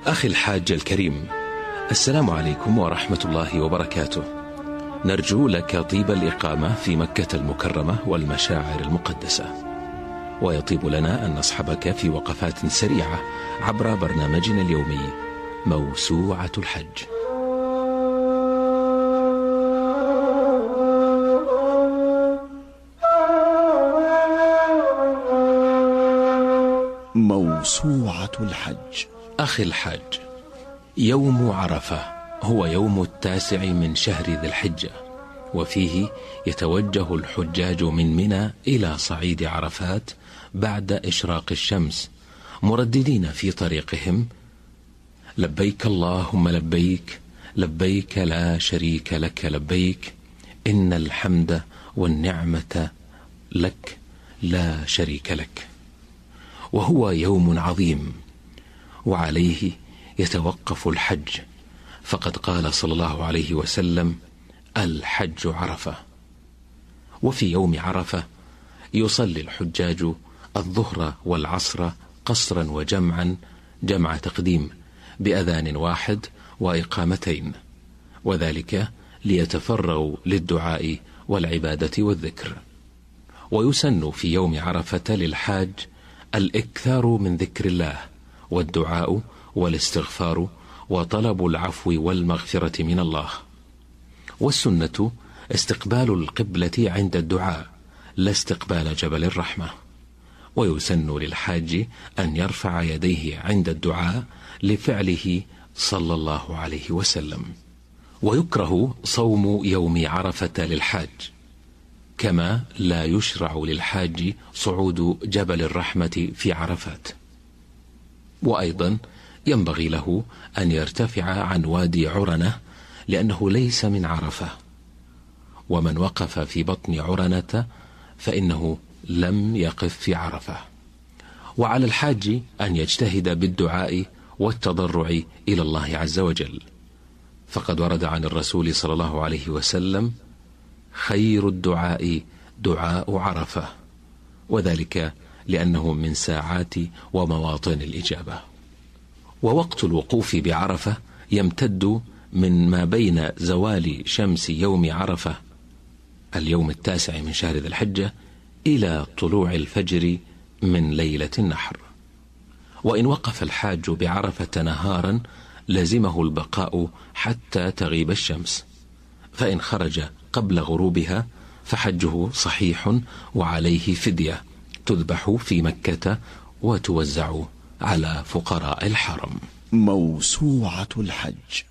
أخي الحاج الكريم، السلام عليكم ورحمة الله وبركاته. نرجو لك طيب الإقامة في مكة المكرمة والمشاعر المقدسة، ويطيب لنا أن نصحبك في وقفات سريعة عبر برنامجنا اليومي موسوعة الحج. موسوعة الحج. أخي الحاج، يوم عرفة هو يوم 9 من شهر ذي الحجة، وفيه يتوجه الحجاج من منى إلى صعيد عرفات بعد إشراق الشمس، مرددين في طريقهم: لبيك اللهم لبيك، لبيك لا شريك لك لبيك، إن الحمد والنعمة لك لا شريك لك. وهو يوم عظيم، وعليه يتوقف الحج، فقد قال صلى الله عليه وسلم: الحج عرفة. وفي يوم عرفة يصلي الحجاج الظهر والعصر قصرا وجمعا، جمع تقديم، بأذان واحد وإقامتين، وذلك ليتفرغوا للدعاء والعبادة والذكر. ويسن في يوم عرفة للحاج الإكثار من ذكر الله والدعاء والاستغفار وطلب العفو والمغفرة من الله. والسنة استقبال القبلة عند الدعاء، لا استقبال جبل الرحمة. ويسن للحاج أن يرفع يديه عند الدعاء لفعله صلى الله عليه وسلم. ويكره صوم يوم عرفة للحاج، كما لا يشرع للحاج صعود جبل الرحمة في عرفات. وأيضا ينبغي له أن يرتفع عن وادي عرنة، لأنه ليس من عرفة، ومن وقف في بطن عرنة فإنه لم يقف في عرفة. وعلى الحاج أن يجتهد بالدعاء والتضرع إلى الله عز وجل، فقد ورد عن الرسول صلى الله عليه وسلم: خير الدعاء دعاء عرفة، وذلك لأنه من ساعات ومواطن الإجابة. ووقت الوقوف بعرفة يمتد من ما بين زوال شمس يوم عرفة اليوم 9 من شهر ذي الحجة إلى طلوع الفجر من ليلة النحر. وإن وقف الحاج بعرفة نهارا لزمه البقاء حتى تغيب الشمس، فإن خرج قبل غروبها فحجه صحيح، وعليه فدية تذبح في مكة وتوزع على فقراء الحرم. موسوعة الحج.